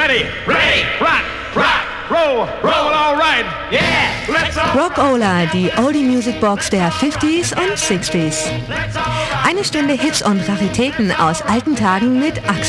Ready, rock, roll, all right. Yeah, let's all Rockola, die Oldie Music Box der 50s und 60s. Eine Stunde Hits und Raritäten aus alten Tagen mit Axel